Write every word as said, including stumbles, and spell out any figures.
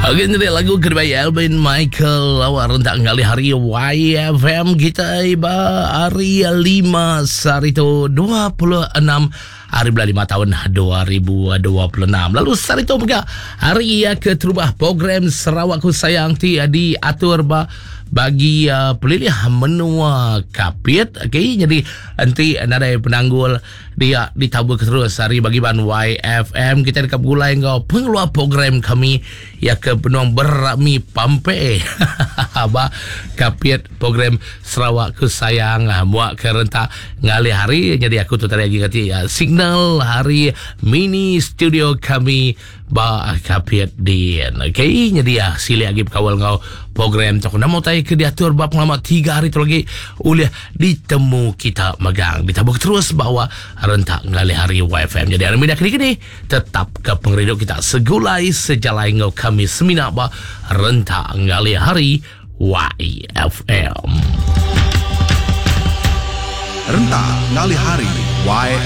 Okey, jadi lagu kedua Alvin Michael awak rentak ngali hari Y F M kita iba hari lima Sarito dua puluh enam hari bulan lima tahun dua ribu dua puluh enam. Lalu Sarito juga hari ya ke terubah program Sarawakku Sayang ti diatur ba bagi uh, pelilih menua kapit. Okey, jadi nanti ada penanggul dia ditabur terus hari bagi ban Y F M kita dekat gulai kau pengeluar program kami ya ke penuang berami pampe ba kapit program Sarawakku Sayang muak ke rentak ngali hari. Jadi aku tu tadi lagi kata ya, signal hari mini studio kami ba kapit di. Okey, jadi ya sila lagi kawal kau program tu nak mau tay ke diatur bab lama tiga hari tu lagi oleh ditemu kita megang ditabuk terus bahawa rentak ngali hari Y F M. Jadi hari minyak kini tetap ke pengredo kita segulai sejalai ngau kami semina ba rentak ngali hari Y F M. Rentak ngali hari Y